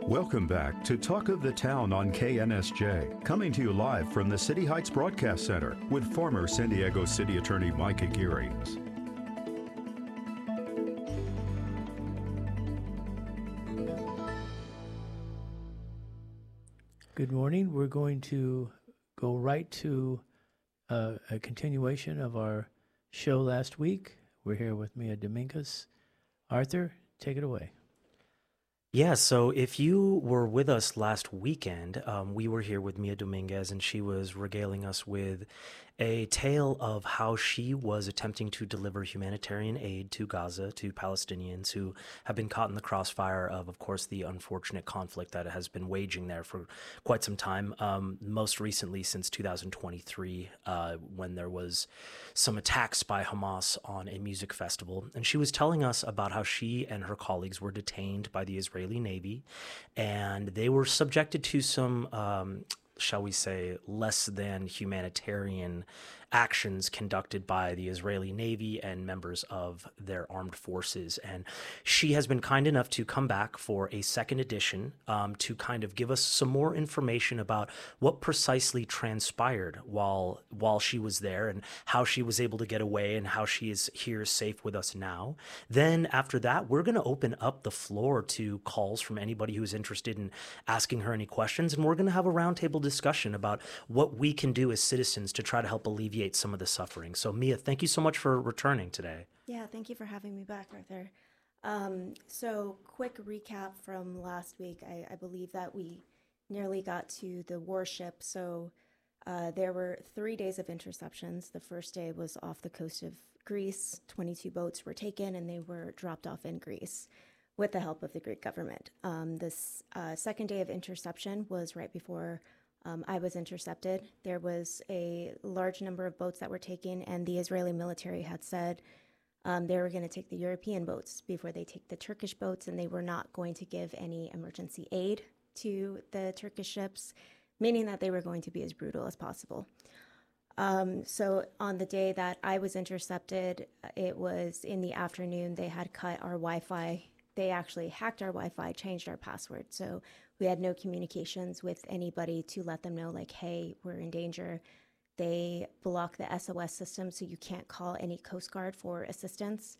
Welcome back to Talk of the Town on KNSJ, coming to you live from the City Heights Broadcast Center with former San Diego City Attorney Mike Aguirre. Good morning. We're going to go right to a continuation of our show last week. We're here with Mia Dominguez. Arthur, take it away. Yeah, so if you were with us last weekend, we were here with Mia Dominguez, and she was regaling us with a tale of how she was attempting to deliver humanitarian aid to Gaza, to Palestinians who have been caught in the crossfire of course, the unfortunate conflict that has been waging there for quite some time, most recently since 2023, when there was some attacks by Hamas on a music festival. And she was telling us about how she and her colleagues were detained by the Israeli Navy, and they were subjected to some shall we say, less than humanitarian actions conducted by the Israeli Navy and members of their armed forces. And she has been kind enough to come back for a second edition to kind of give us some more information about what precisely transpired while she was there and how she was able to get away and how she is here safe with us now. Then after that, we're going to open up the floor to calls from anybody who's interested in asking her any questions. And we're going to have a roundtable discussion about what we can do as citizens to try to help alleviate some of the suffering. So Mia, thank you so much for returning today. Yeah, thank you for having me back, Arthur. So quick recap from last week. I believe that we nearly got to the warship. So there were 3 days of interceptions. The first day was off the coast of Greece. 22 boats were taken and they were dropped off in Greece with the help of the Greek government. This second day of interception was right before I was intercepted. There was a large number of boats that were taken, and the Israeli military had said they were going to take the European boats before they take the Turkish boats, and they were not going to give any emergency aid to the Turkish ships, meaning that they were going to be as brutal as possible. So on the day that I was intercepted, it was in the afternoon. They had cut our Wi-Fi. They actually hacked our Wi-Fi, changed our password. So we had no communications with anybody to let them know, like, hey, we're in danger. They block the SOS system, so you can't call any Coast Guard for assistance.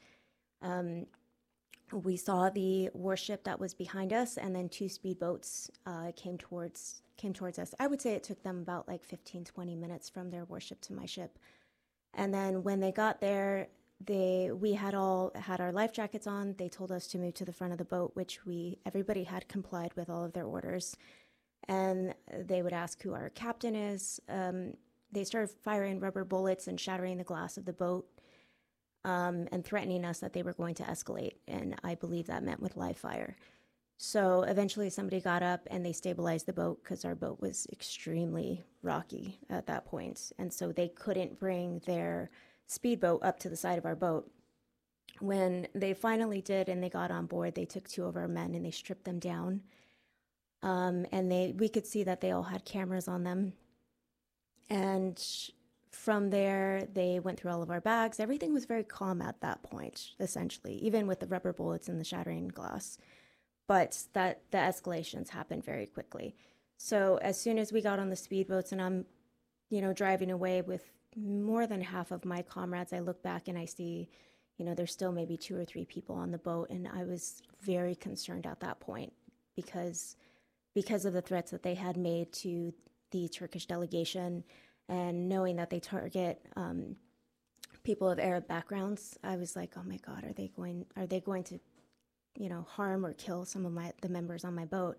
We saw the warship that was behind us, and then 2 speedboats came towards us. I would say it took them about like 15, 20 minutes from their warship to my ship. And then when they got there, we had all had our life jackets on. They told us to move to the front of the boat, which everybody had complied with all of their orders. And they would ask who our captain is. They started firing rubber bullets and shattering the glass of the boat, and threatening us that they were going to escalate. And I believe that meant with live fire. So eventually somebody got up and they stabilized the boat because our boat was extremely rocky at that point. And so they couldn't bring their speedboat up to the side of our boat. When they finally did and they got on board, they took 2 of our men and they stripped them down. And we could see that they all had cameras on them. And from there, they went through all of our bags. Everything was very calm at that point, essentially, even with the rubber bullets and the shattering glass. But the escalations happened very quickly. So as soon as we got on the speedboats and I'm, driving away with more than half of my comrades, I look back and I see, there's still maybe 2 or 3 people on the boat. And I was very concerned at that point because of the threats that they had made to the Turkish delegation and knowing that they target people of Arab backgrounds. I was like, oh my God, are they going to, harm or kill some of the members on my boat?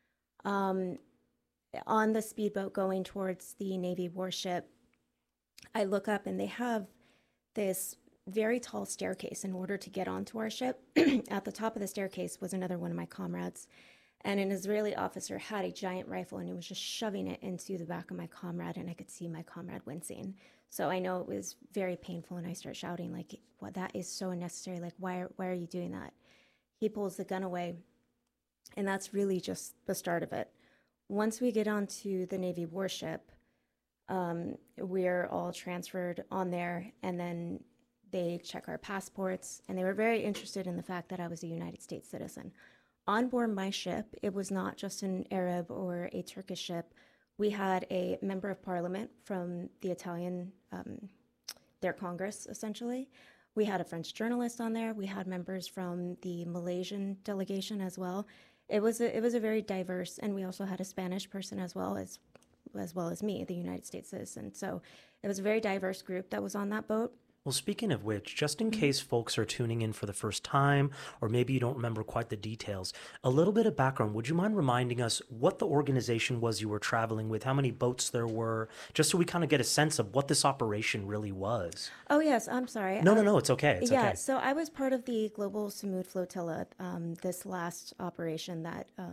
On the speedboat going towards the Navy warship, I look up and they have this very tall staircase in order to get onto our ship. At the top of the staircase was another one of my comrades, and an Israeli officer had a giant rifle and he was just shoving it into the back of my comrade, and I could see my comrade wincing. So I know it was very painful, and I start shouting, like, "What? That is so unnecessary. Like, why are you doing that?" He pulls the gun away, and that's really just the start of it. Once we get onto the Navy warship, we're all transferred on there, and then they check our passports, and they were very interested in the fact that I was a United States citizen. On board my ship, it was not just an Arab or a Turkish ship. We had a member of parliament from the Italian, their Congress, essentially. We had a French journalist on there. We had members from the Malaysian delegation as well. It was a very diverse, and we also had a Spanish person as well as me, the United States citizen. So it was a very diverse group that was on that boat. Well, speaking of which, just in case folks are tuning in for the first time, or maybe you don't remember quite the details, a little bit of background. Would you mind reminding us what the organization was you were traveling with, how many boats there were, just so we kind of get a sense of what this operation really was? Oh, yes, I'm sorry. No, it's okay. It's Yeah, okay. so I was part of the Global Samud Flotilla, this last operation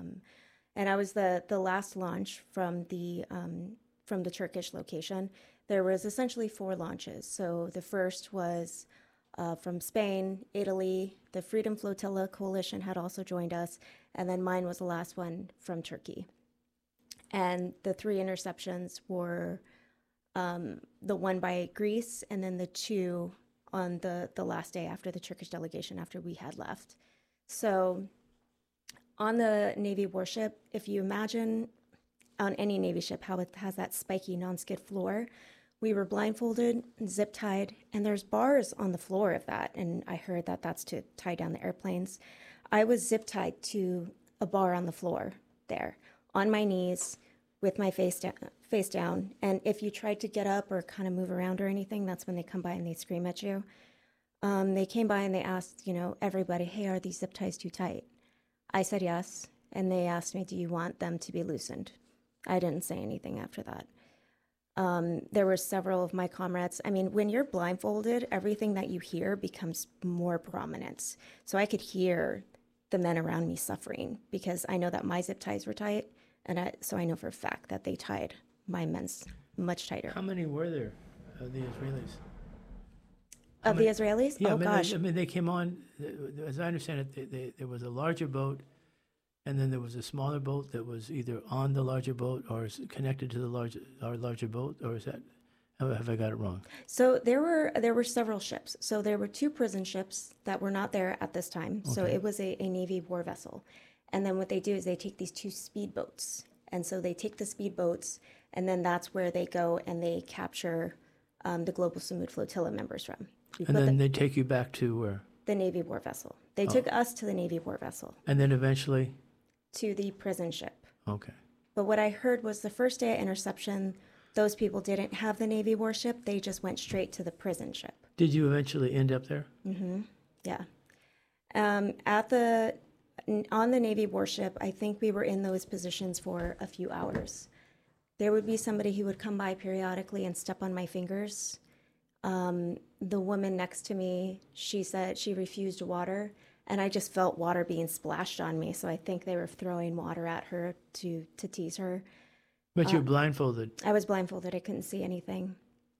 and I was the last launch from the Turkish location. There was essentially 4 launches. So the first was from Spain, Italy. The Freedom Flotilla Coalition had also joined us, and then mine was the last one from Turkey. And the 3 interceptions were the one by Greece, and then the 2 on the last day after the Turkish delegation, after we had left. So on the Navy warship, if you imagine on any Navy ship how it has that spiky non-skid floor, we were blindfolded, zip tied, and there's bars on the floor of that. And I heard that that's to tie down the airplanes. I was zip tied to a bar on the floor there, on my knees, with my face down. And if you tried to get up or kind of move around or anything, that's when they come by and they scream at you. They came by and they asked, everybody, hey, are these zip ties too tight? I said yes. And they asked me, do you want them to be loosened? I didn't say anything after that. There were several of my comrades. I mean, when you're blindfolded, everything that you hear becomes more prominent. So I could hear the men around me suffering because I know that my zip ties were tight. And so I know for a fact that they tied my men's much tighter. How many were there of the Israelis? Of the Israelis? Yeah, Oh, gosh. they came on, as I understand it, there was a larger boat, and then there was a smaller boat that was either on the larger boat or connected to the larger boat, or is that, have I got it wrong? So there were several ships. So there were 2 prison ships that were not there at this time. So Okay. it was a Navy war vessel. And then what they do is they take these 2 speedboats. And so they take the speedboats, and then that's where they go and they capture the Global Samud Flotilla members from. And then they take you back to where? The Navy war vessel. They took us to the Navy war vessel, And then eventually? to the prison ship. Okay. But what I heard was the first day of interception, those people didn't have the Navy warship. They just went straight to the prison ship. Did you eventually end up there? Yeah. On the Navy warship, I think we were in those positions for a few hours. There would be somebody who would come by periodically and step on my fingers. The woman next to me, she said she refused water, and I just felt water being splashed on me. So I think they were throwing water at her to tease her. But you're blindfolded. I was blindfolded. I couldn't see anything.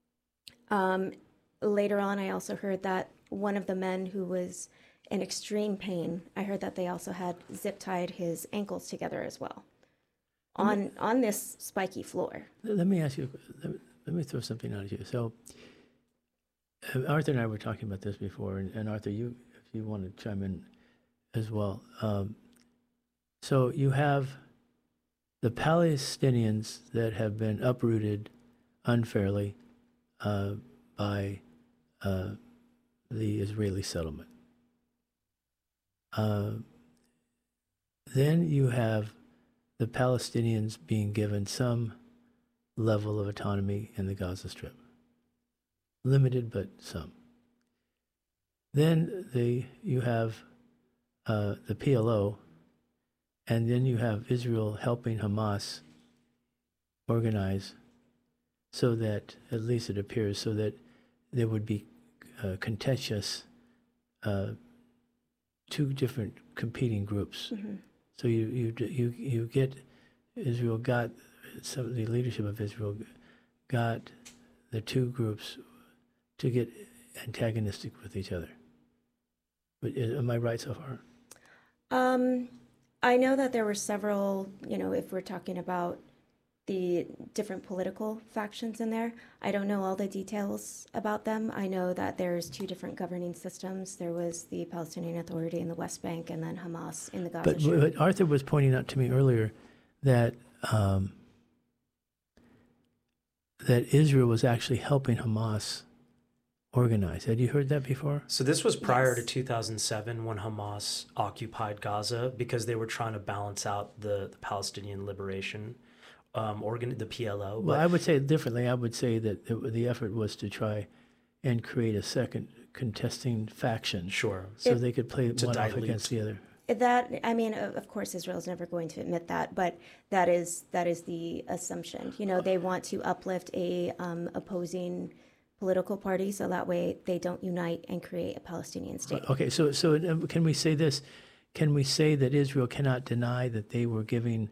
Later on, I also heard that one of the men who was in extreme pain, I heard that they also had zip tied his ankles together as well on this spiky floor. Let me ask you, let me throw something out at you. So Arthur and I were talking about this before, and Arthur, if you want to chime in as well. So you have the Palestinians that have been uprooted unfairly by the Israeli settlement. Then you have the Palestinians being given some level of autonomy in the Gaza Strip. Limited, but some. Then you have the PLO, and then you have Israel helping Hamas organize so that, at least it appears, so that there would be contentious two different competing groups. Mm-hmm. So you get Israel got some of the leadership of Israel got the two groups to get antagonistic with each other. But am I right so far? I know that there were several, if we're talking about the different political factions in there. I don't know all the details about them. I know that there's two different governing systems. There was the Palestinian Authority in the West Bank, and then Hamas in the Gaza But, Strip. but Arthur was pointing out to me earlier that that Israel was actually helping Hamas organize. Had you heard that before? So this was prior to Yes. 2007 when Hamas occupied Gaza because they were trying to balance out the Palestinian Liberation the PLO. Well, I would say it differently. I would say that the effort was to try and create a second contesting faction, Sure. so they could play To one off dilute. against the other. That, I mean, of course, Israel's never going to admit that, but that is the assumption. You know, they want to uplift a opposing political party, so that way they don't unite and create a Palestinian state. Okay, so can we say this? Can we say that Israel cannot deny that they were giving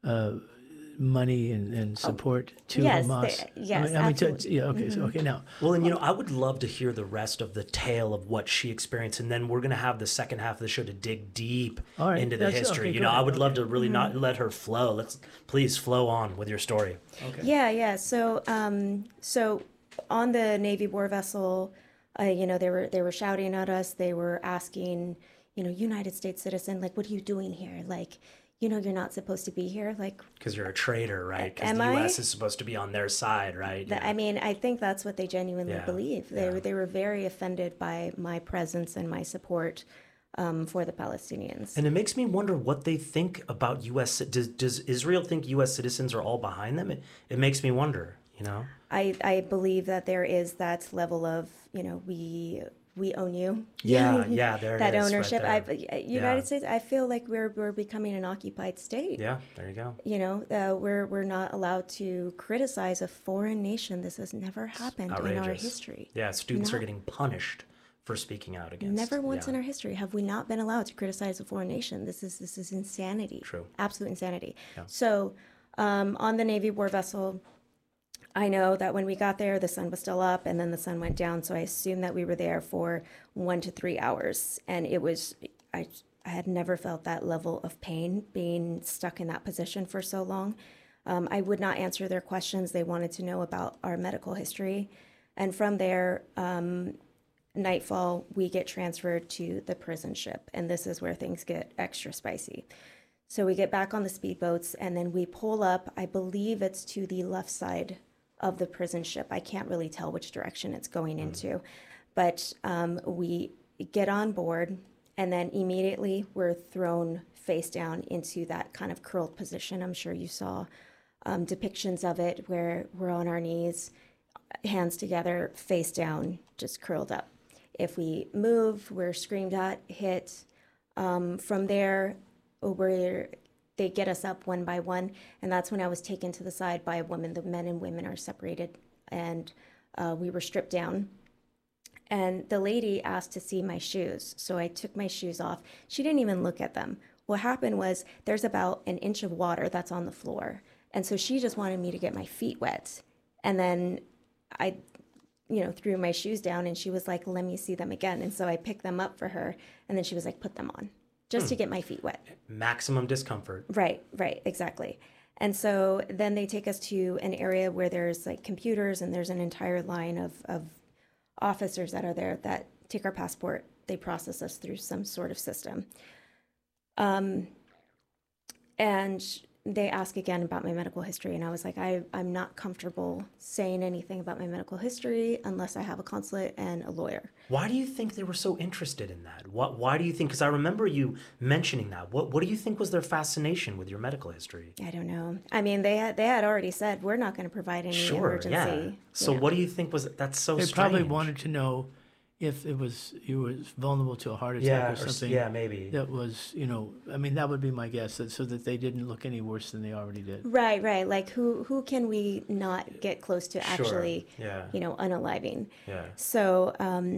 money and support to yes, Hamas? yes, to- absolutely. yeah. Okay. So okay now. Well, and I would love to hear the rest of the tale of what she experienced, and then we're going to have the second half of the show to dig deep All right, into the that's- history. okay, I go ahead. would love to really not let her flow. Let's please flow on with your story. Okay. Yeah. So, so on the Navy war vessel, they were shouting at us. They were asking, United States citizen, like, what are you doing here? Like, you're not supposed to be here. Like, Because you're a traitor, right? Because Am the I? U.S. is supposed to be on their side, right? I mean, I think that's what they genuinely Yeah, believe. They were very offended by my presence and my support for the Palestinians. And it makes me wonder what they think about U.S. Does Israel think U.S. citizens are all behind them? It makes me wonder, I believe that there is that level of, we own you. Yeah, there it that is, right ownership. there. United States, I feel like we're becoming an occupied state. Yeah, there you go. We're not allowed to criticize a foreign nation. This has never happened in our Outrageous. history. Yeah, students are Not- getting punished for speaking out against. Never once yeah. in our history have we not been allowed to criticize a foreign nation. This is insanity. True. Absolute insanity. Yeah. So, on the Navy war vessel, I know that when we got there, the sun was still up, and then the sun went down. So I assumed that we were there for 1 to 3 hours, and it was I had never felt that level of pain being stuck in that position for so long. I would not answer their questions. They wanted to know about our medical history, and from there. Nightfall, we get transferred to the prison ship, and this is where things get extra spicy. So we get back on the speedboats, and then we pull up. I believe it's to the left side of the prison ship. I can't really tell which direction it's going into, but we get on board, and then immediately we're thrown face down into that kind of curled position. I'm sure you saw depictions of it where we're on our knees, hands together, face down, just curled up. If we move, we're screamed at, hit. From there, they get us up one by one, and that's when I was taken to the side by a woman. The men and women are separated, and we were stripped down. And the lady asked to see my shoes, so I took my shoes off. She didn't even look at them. What happened was there's about an inch of water that's on the floor, and so she just wanted me to get my feet wet. And then I threw my shoes down, and she was like, let me see them again. And so I picked them up for her, and then she was like, put them on just to get my feet wet. Maximum discomfort. Right, exactly. And so then they take us to an area where there's like computers, and there's an entire line of officers that are there that take our passport. They process us through some sort of system. And they ask again about my medical history, and I was like, I'm not comfortable saying anything about my medical history unless I have a consulate and a lawyer. Why do you think they were so interested in that? Why do you think? Because I remember you mentioning that. What do you think was their fascination with your medical history? I don't know. I mean, they had already said we're not going to provide any emergency. Yeah. So what do you think was that's so They strange? probably wanted to know if you was vulnerable to a heart attack or something. Yeah, maybe. That was, I mean, that would be my guess, so that they didn't look any worse than they already did. Right. Like who can we not get close to actually, Yeah. unaliving? Yeah. So,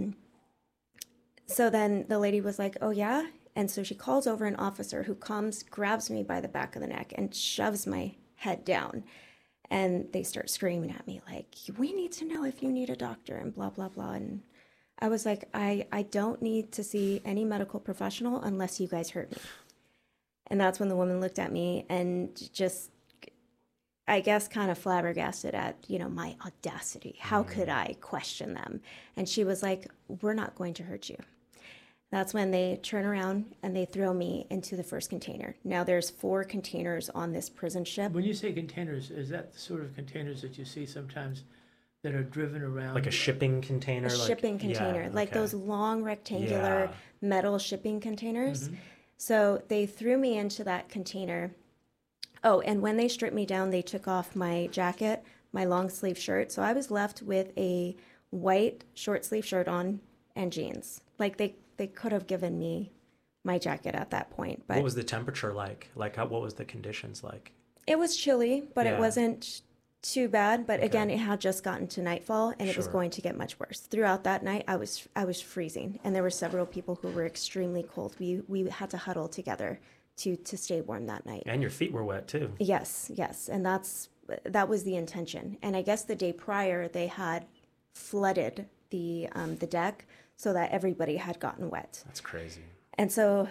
so then the lady was like, oh yeah? And so she calls over an officer who comes, grabs me by the back of the neck and shoves my head down. And they start screaming at me like, we need to know if you need a doctor and blah, blah, blah. And I was like, I don't need to see any medical professional unless you guys hurt me. And that's when the woman looked at me and just, I guess, kind of flabbergasted at, my audacity. How could I question them? And she was like, we're not going to hurt you. That's when they turn around and they throw me into the first container. Now there's 4 containers on this prison ship. When you say containers, is that the sort of containers that you see sometimes that are driven around? Like a shipping container? A shipping container, yeah, like okay. those long rectangular Yeah. metal shipping containers. Mhm. So they threw me into that container. Oh, and when they stripped me down, they took off my jacket, my long sleeve shirt. So I was left with a white short sleeve shirt on and jeans. Like they could have given me my jacket at that point. But What was the temperature like? What was the conditions like? it was chilly, but it Yeah. wasn't too bad. But Okay. again, it had just gotten to nightfall, and it was Sure. going to get much worse. Throughout that night, I was freezing, and there were several people who were extremely cold. We had to huddle together to stay warm that night. And your feet were wet too. Yes, and that was the intention. And I guess the day prior they had flooded the deck so that everybody had gotten wet. That's crazy. And so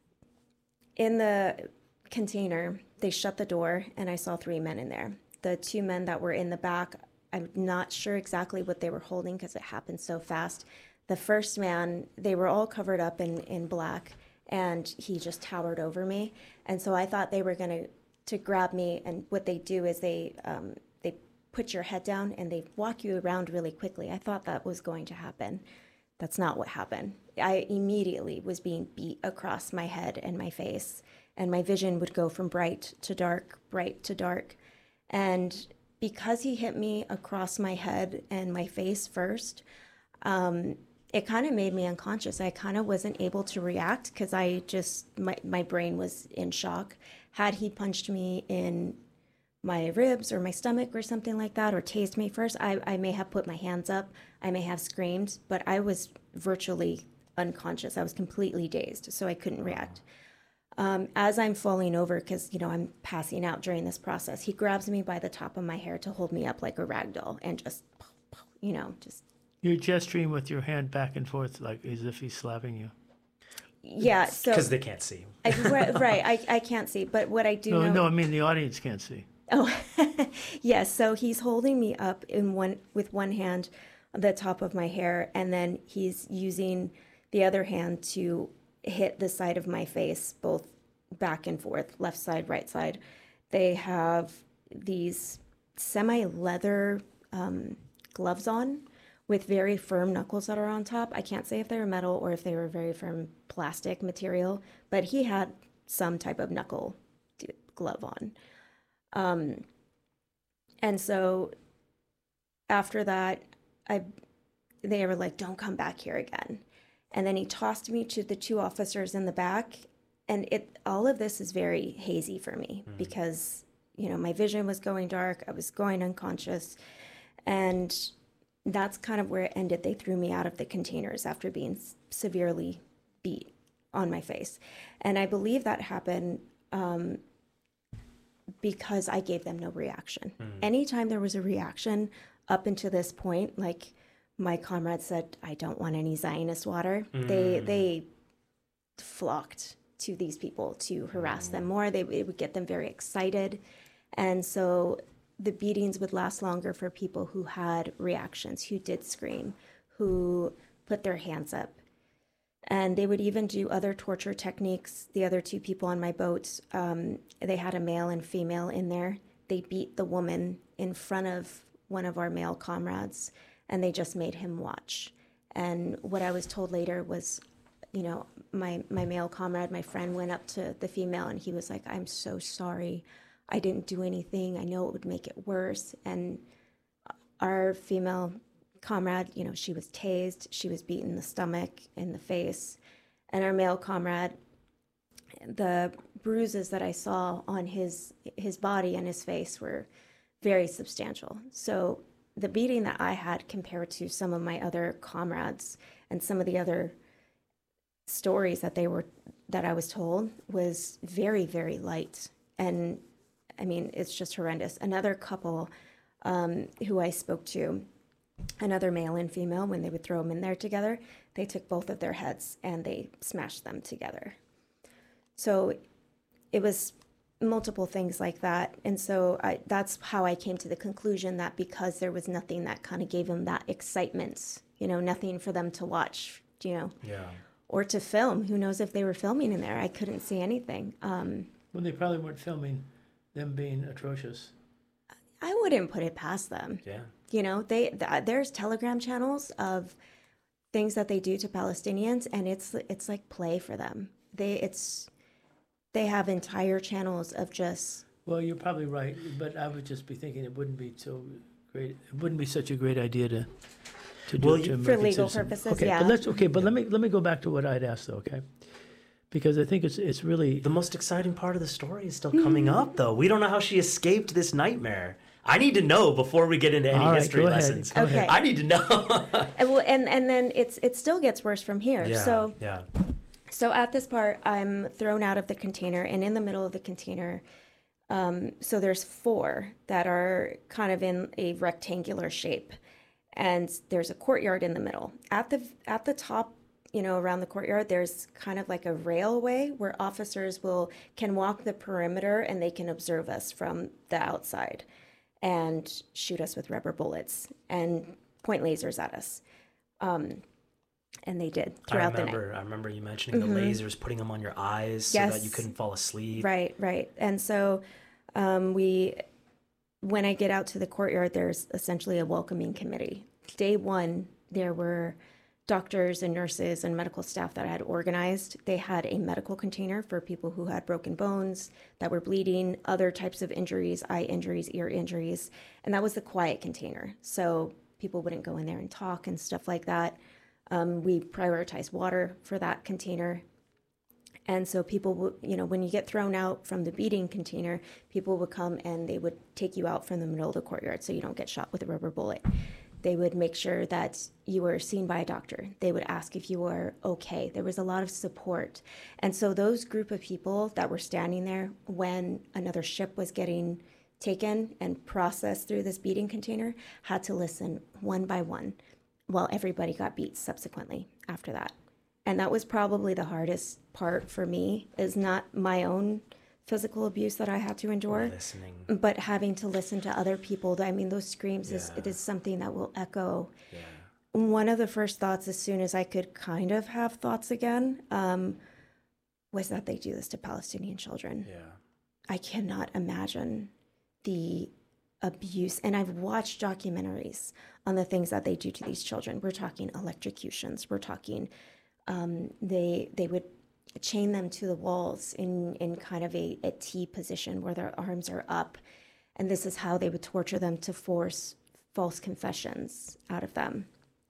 in the container, they shut the door, and I saw 3 men in there. The 2 men that were in the back, I'm not sure exactly what they were holding because it happened so fast. The first man, they were all covered up in black, and he just towered over me. And so I thought they were going to grab me, and what they do is they put your head down and they walk you around really quickly. I thought that was going to happen. That's not what happened. I immediately was being beat across my head and my face, and my vision would go from bright to dark, bright to dark. And because he hit me across my head and my face first, it kind of made me unconscious. I kind of wasn't able to react because my brain was in shock. Had he punched me in my ribs or my stomach or something like that, or tased me first, I may have put my hands up, I may have screamed, but I was virtually unconscious. I was completely dazed, so I couldn't react. As I'm falling over, because I'm passing out during this process, he grabs me by the top of my hair to hold me up like a rag doll, and just. You're gesturing with your hand back and forth like as if he's slapping you. Yeah, so Because they can't see. right, I can't see, but what I do know. No, I mean the audience can't see. Oh, yes. So he's holding me up with one hand on the top of my hair, and then he's using the other hand to hit the side of my face, both back and forth, left side, right side. They have these semi-leather gloves on with very firm knuckles that are on top. I can't say if they were metal or if they were very firm plastic material, but he had some type of knuckle glove on. And so after that, they were like, don't come back here again. And then he tossed me to the 2 officers in the back. And all of this is very hazy for me because, my vision was going dark. I was going unconscious. And that's kind of where it ended. They threw me out of the containers after being severely beat on my face. And I believe that happened because I gave them no reaction. Anytime there was a reaction up until this point, like my comrade said, I don't want any Zionist water. They flocked to these people to harass them more. It would get them very excited. And so the beatings would last longer for people who had reactions, who did scream, who put their hands up. And they would even do other torture techniques. The other 2 people on my boat, they had a male and female in there. They beat the woman in front of one of our male comrades, and they just made him watch. And what I was told later was, my male comrade, my friend, went up to the female, and he was like, I'm so sorry. I didn't do anything. I know it would make it worse. And our female comrade, she was tased, she was beaten in the stomach, in the face. And our male comrade, the bruises that I saw on his body and his face were very substantial. So the beating that I had compared to some of my other comrades and some of the other stories that I was told was very, very light. And I mean, it's just horrendous. Another couple who I spoke to, another male and female, when they would throw them in there together, they took both of their heads and they smashed them together. So it was multiple things like that. And so that's how I came to the conclusion that because there was nothing that kind of gave them that excitement, nothing for them to watch, Yeah. or to film. Who knows if they were filming in there? I couldn't see anything. Well, they probably weren't filming them being atrocious. I wouldn't put it past them. Yeah. There's Telegram channels of things that they do to Palestinians, and it's like play for them. They have entire channels of just. Well, you're probably right, but I would just be thinking it wouldn't be so great. It wouldn't be such a great idea to do Well, it to for American legal citizens. purposes, Okay, yeah. but let me go back to what I'd asked though, okay? Because I think it's really The most exciting part of the story is still coming up, though. We don't know how she escaped this nightmare. I need to know before we get into any All right, history go ahead. lessons. Go ahead. Okay. I need to know. And then it still gets worse from here. yeah. So at this part, I'm thrown out of the container, and in the middle of the container, so there's 4 that are kind of in a rectangular shape, and there's a courtyard in the middle. At the top, around the courtyard, there's kind of like a railway where officers can walk the perimeter and they can observe us from the outside and shoot us with rubber bullets and point lasers at us. And they did throughout the night. I remember you mentioning the lasers, putting them on your eyes so that you couldn't fall asleep. Right. And so when I get out to the courtyard, there's essentially a welcoming committee. Day 1, there were doctors and nurses and medical staff that I had organized. They had a medical container for people who had broken bones, that were bleeding, other types of injuries, eye injuries, ear injuries. And that was the quiet container. So people wouldn't go in there and talk and stuff like that. We prioritize water for that container. And so people would, when you get thrown out from the beating container, people would come and they would take you out from the middle of the courtyard so you don't get shot with a rubber bullet. They would make sure that you were seen by a doctor. They would ask if you were okay. There was a lot of support. And so those group of people that were standing there when another ship was getting taken and processed through this beating container had to listen one by one while everybody got beat subsequently after that. And that was probably the hardest part for me, is not my own physical abuse that I had to endure, Listening. but having to listen to other people. I mean, those screams it is something that will echo. Yeah. One of the first thoughts, as soon as I could kind of have thoughts again, was that they do this to Palestinian children. Yeah. I cannot imagine the abuse. And I've watched documentaries on the things that they do to these children. We're talking electrocutions. We're talking they would chain them to the walls in kind of a T position where their arms are up. And this is how they would torture them to force false confessions out of them.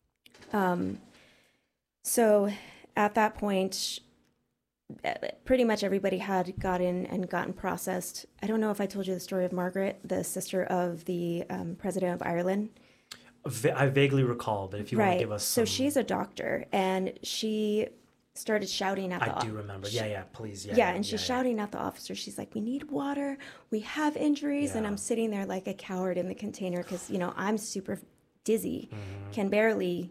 So at that point, pretty much everybody had gotten processed. I don't know if I told you the story of Margaret, the sister of the president of Ireland. I vaguely recall, but if you want to give us So some... she's a doctor, and she started shouting at the... I do remember. Yeah, please. And she's shouting at the officer. She's like, we need water. We have injuries. And I'm sitting there like a coward in the container because, I'm super dizzy, can barely,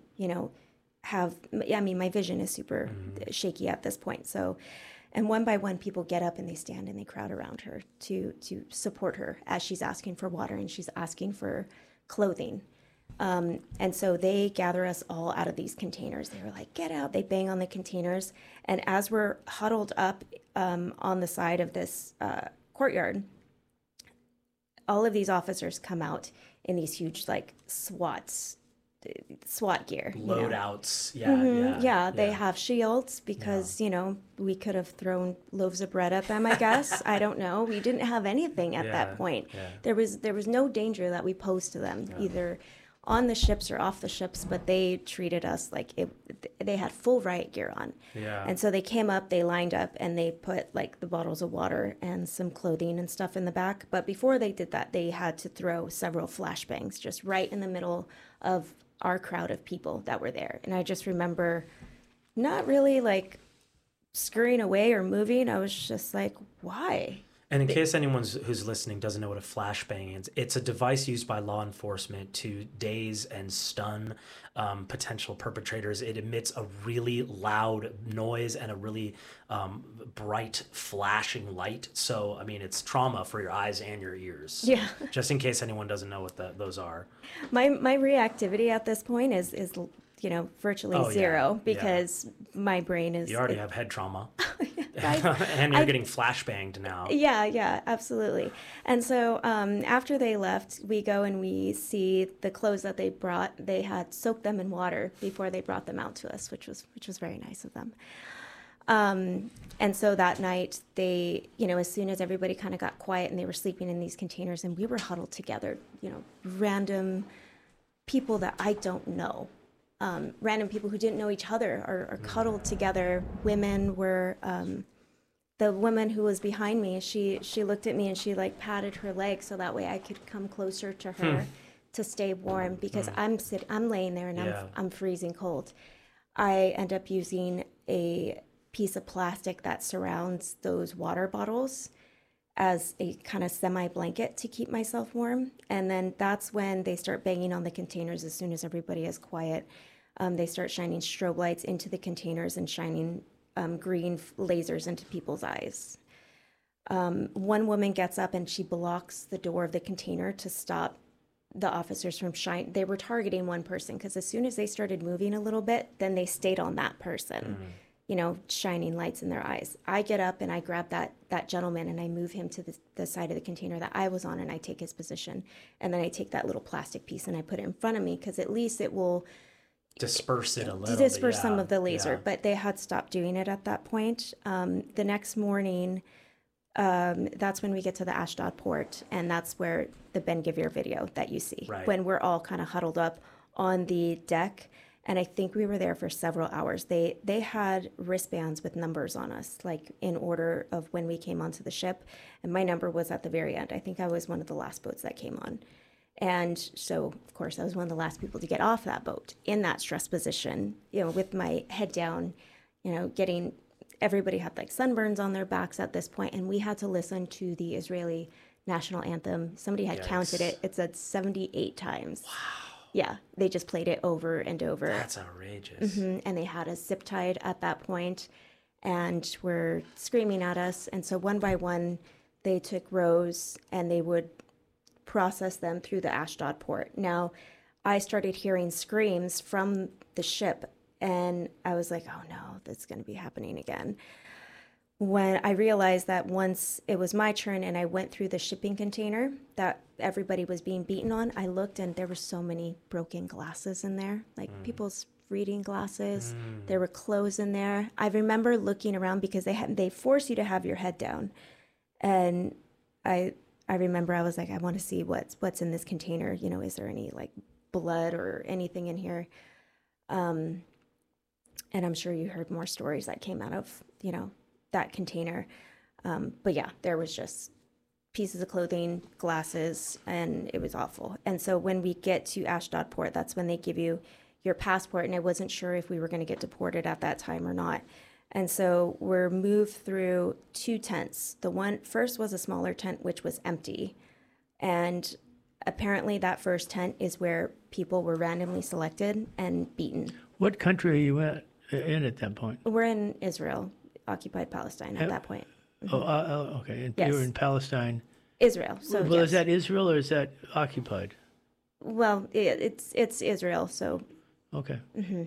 my vision is super shaky at this point. So, and one by one, people get up and they stand and they crowd around her to support her as she's asking for water and she's asking for clothing. And so they gather us all out of these containers. They were like, get out. They bang on the containers. And as we're huddled up on the side of this courtyard, all of these officers come out in these huge like SWAT gear. Loadouts. They have shields because, we could have thrown loaves of bread at them, I guess. I don't know. We didn't have anything at that point. Yeah. There was no danger that we posed to them, either on the ships or off the ships, but they treated us like they had full riot gear on. Yeah. And so they came up, they lined up, and they put like the bottles of water and some clothing and stuff in the back. But before they did that, they had to throw several flashbangs just right in the middle of our crowd of people that were there. And I just remember not really like scurrying away or moving. I was just like, why? And in case anyone who's listening doesn't know what a flashbang is, it's a device used by law enforcement to daze and stun potential perpetrators. It emits a really loud noise and a really bright flashing light. So, I mean, it's trauma for your eyes and your ears. Yeah. Just in case anyone doesn't know what those are. My reactivity at this point is virtually Oh, yeah. zero, Yeah. because my brain is. You already have head trauma. I- And you're getting flashbanged now. Yeah, absolutely. And so after they left, we go and we see the clothes that they brought. They had soaked them in water before they brought them out to us, which was very nice of them. And so that night, they, as soon as everybody kind of got quiet and they were sleeping in these containers, and we were huddled together, random people that I don't know. Random people who didn't know each other are cuddled together. Women were, the woman who was behind me, she looked at me and she like patted her leg so that way I could come closer to her to stay warm, because I'm laying there and Yeah. I'm freezing cold. I end up using a piece of plastic that surrounds those water bottles as a kind of semi-blanket to keep myself warm. And then that's when they start banging on the containers as soon as everybody is quiet. They start shining strobe lights into the containers and shining green lasers into people's eyes. One woman gets up and she blocks the door of the container to stop the officers from shining. They were targeting one person, because as soon as they started moving a little bit, then they stayed on that person, shining lights in their eyes. I get up and I grab that gentleman and I move him to the side of the container that I was on, and I take his position. And then I take that little plastic piece and I put it in front of me, because at least it will Disperse it a little. disperse bit, some yeah, of the laser. yeah. But they had stopped doing it at that point. The next morning, that's when we get to the Ashdod port, and that's where the Ben Gvir video that you see, Right. when we're all kind of huddled up on the deck. And I think we were there for several hours. They had wristbands with numbers on us, like in order of when we came onto the ship. And my number was at the very end. I think I was one of the last boats that came on. And so, of course, I was one of the last people to get off that boat in that stress position, with my head down, everybody had like sunburns on their backs at this point, and we had to listen to the Israeli national anthem. Somebody had counted it. It said 78 times. Wow. Yeah, they just played it over and over. That's outrageous. And they had us zip tied at that point and were screaming at us. And so one by one, they took rows and they would process them through the Ashdod port. Now, I started hearing screams from the ship, and I was like, oh no, that's going to be happening again. When I realized that once it was my turn and I went through the shipping container that everybody was being beaten on, I looked and there were so many broken glasses in there, like people's reading glasses. There were clothes in there. I remember looking around because they force you to have your head down. And I remember I was like, I want to see what's in this container. Is there any like blood or anything in here? And I'm sure you heard more stories that came out of, that container. But yeah, there was just pieces of clothing, glasses, and it was awful. And so when we get to Ashdod port, that's when they give you your passport. And I wasn't sure if we were going to get deported at that time or not. And so we're moved through two tents. The one first was a smaller tent, which was empty. And apparently that first tent is where people were randomly selected and beaten. What country are you in at that point? We're in Israel, occupied Palestine at that point. Okay. And Yes. you're in Palestine. Israel. So Well, yes. is that Israel or is that occupied? Well, it's Israel. So Okay.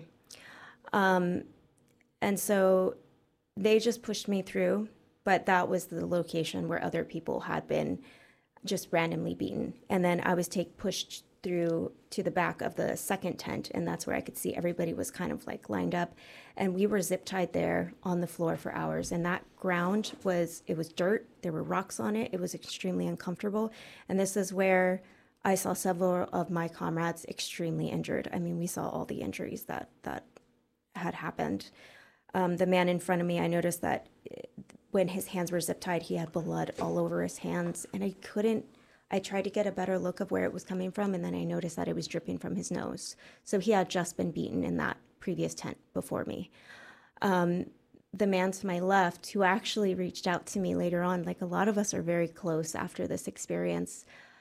and so they just pushed me through, but that was the location where other people had been just randomly beaten. And then I was pushed through to the back of the second tent, and that's where I could see everybody was kind of like lined up. And we were zip tied there on the floor for hours. And that ground was dirt. There were rocks on it. It was extremely uncomfortable. And this is where I saw several of my comrades extremely injured. I mean, we saw all the injuries that had happened. The man in front of me, I noticed that when his hands were zip tied, he had blood all over his hands. And I tried to get a better look of where it was coming from, and then I noticed that it was dripping from his the man to my left, who actually reached out to me later on, like a lot of us are very close after this experience.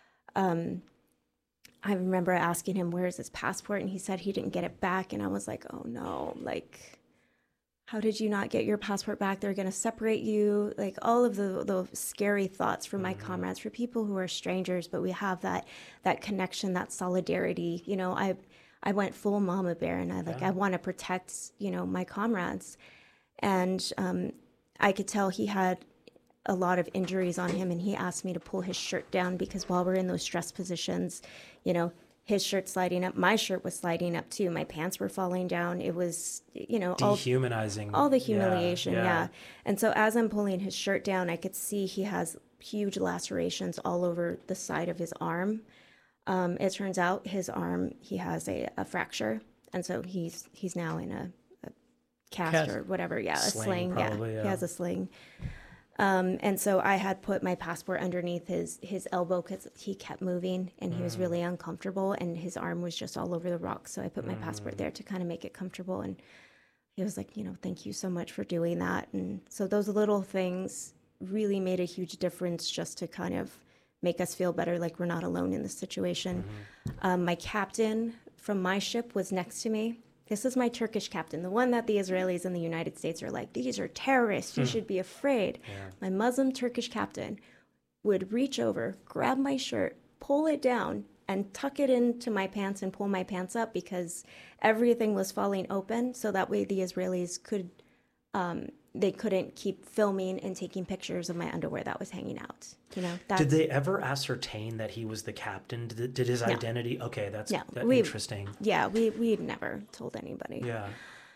I remember asking him, where's his passport? And he said he didn't get it back. And I was like, oh no, like, how did you not get your passport back? They're going to separate you. Like all of the scary thoughts for my comrades, for people who are strangers, but we have that connection, that solidarity. You know, I went full mama bear, and I want to protect, you know, my comrades. And I could tell he had a lot of injuries on him, and he asked me to pull his shirt down because while we're in those stress positions, you know, his shirt sliding up, my shirt was sliding up too. My pants were falling down. It was, you know, dehumanizing. All the humiliation, yeah. And so as I'm pulling his shirt down, I could see he has huge lacerations all over the side of his arm. It turns out his arm, he has a fracture, and so he's now in a cast or whatever, a sling. Probably, He has a sling. And so I had put my passport underneath his elbow because he kept moving and he was really uncomfortable, and his arm was just all over the rocks. So I put my passport there to kind of make it comfortable. And he was like, you know, thank you so much for doing that. And so those little things really made a huge difference, just to kind of make us feel better, like we're not alone in this situation. My captain from my ship was next to me. This is my Turkish captain, the one that the Israelis and the United States are like, these are terrorists, you should be afraid. My Muslim Turkish captain would reach over, grab my shirt, pull it down, and tuck it into my pants and pull my pants up, because everything was falling open. So that way the Israelis could, they couldn't keep filming and taking pictures of my underwear that was hanging out. You know, did they ever ascertain that he was the captain? Did his identity? Okay, that's interesting. Yeah, we never told anybody. Yeah.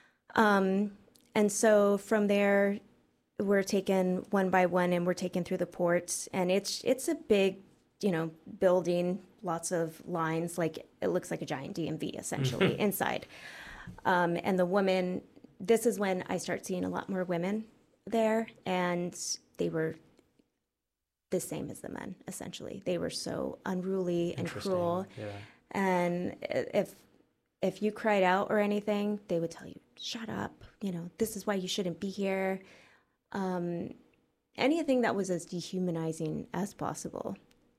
And so from there, we're taken one by one, and we're taken through the port, and it's a big, you know, building, lots of lines, like it looks like a giant DMV essentially inside. And the woman, this is when I start seeing a lot more women there, and they were the same as the men, essentially. They were so unruly and cruel. Yeah. And if you cried out or anything, they would tell you, shut up, you know, this is why you shouldn't be here. Anything that was as dehumanizing as possible.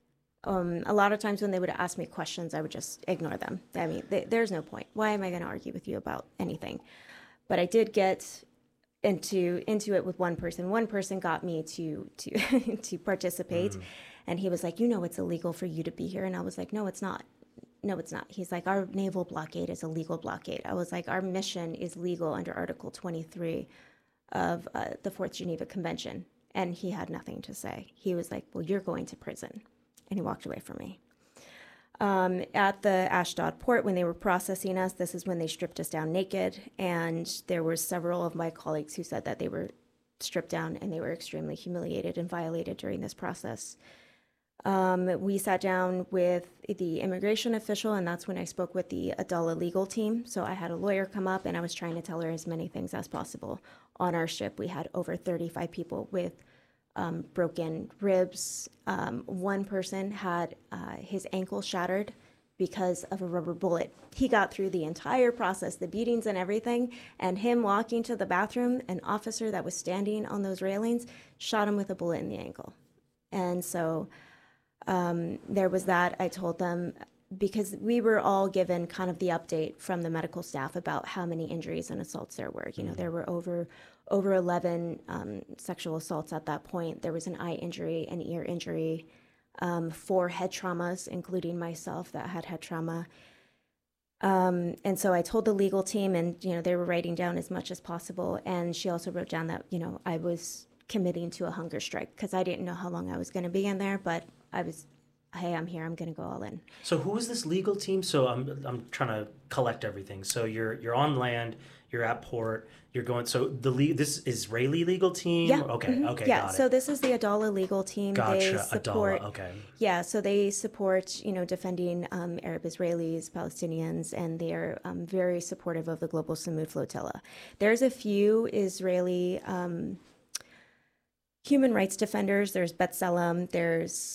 A lot of times when they would ask me questions, I would just ignore them. I mean, there's no point. Why am I going to argue with you about anything? But I did get into it with one person. One person got me to to participate, and he was like, you know, it's illegal for you to be here. And I was like, no, it's not. No, it's not. He's like, our naval blockade is a legal blockade. I was like, our mission is legal under Article 23 of the Fourth Geneva Convention. And he had nothing to say. He was like, well, you're going to prison. And he walked away from me. At the Ashdod port, when they were processing us, this is when they stripped us down naked. And there were several of my colleagues who said that they were stripped down and they were extremely humiliated and violated during this process. We sat down with the immigration official, and that's when I spoke with the Adala legal team. So I had a lawyer come up, and I was trying to tell her as many things as possible. On our ship, we had over 35 people with broken ribs. One person had his ankle shattered because of a rubber bullet. He got through the entire process, the beatings and everything, and him walking to the bathroom, an officer that was standing on those railings shot him with a bullet in the ankle. And so there was that. I told them, because we were all given kind of the update from the medical staff about how many injuries and assaults there were. You know, there were over 11 sexual assaults at that point. There was an eye injury, an ear injury, 4 head traumas, including myself that had head trauma. And so I told the legal team, and, you know, they were writing down as much as possible. And she also wrote down that, you know, I was committing to a hunger strike because I didn't know how long I was going to be in there, but I was, hey, I'm here, I'm going to go all in. So who is this legal team? So I'm trying to collect everything. So you're on land, you're at port, you're going, so this Israeli legal team? Yeah. Okay, okay, yeah, got it. so this is the Adala legal team. Gotcha, They support, Adala, okay. Yeah, so they support, you know, defending Arab Israelis, Palestinians, and they are very supportive of the Global Samud Flotilla. There's a few Israeli human rights defenders. There's B'Tselem, there's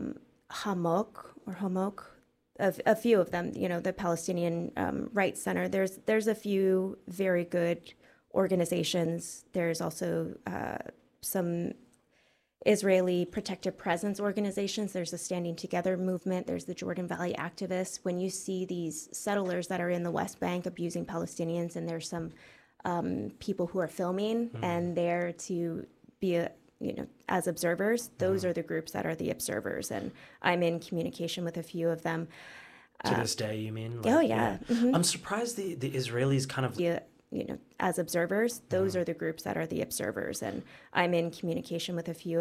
Hamok, a few of them, you know, the Palestinian Rights Center. There's a few very good organizations. There's also some Israeli protective presence organizations. There's a Standing Together movement. There's the Jordan Valley activists. When you see these settlers that are in the West Bank abusing Palestinians, and there's some people who are filming and there to be as observers, those are the groups that are the observers. And I'm in communication with a few of them. To this day, you mean? Oh, yeah. I'm surprised the Israelis kind of... As observers, those are the groups that are the observers. And I'm in communication with a few